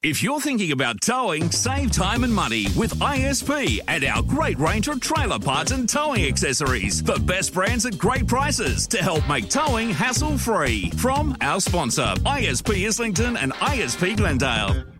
If you're thinking about towing, save time and money with ISP and our great range of trailer parts and towing accessories. The best brands at great prices to help make towing hassle-free. From our sponsor, ISP Islington and ISP Glendale.